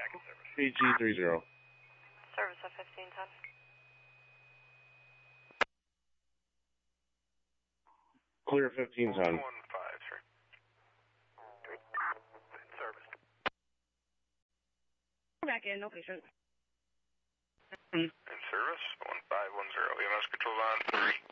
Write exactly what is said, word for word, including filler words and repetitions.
P G three zero. Service at fifteen ten. Clear fifteen ten. one five three. Service. Back in, no patient. In service, one five one zero. E M S control on three.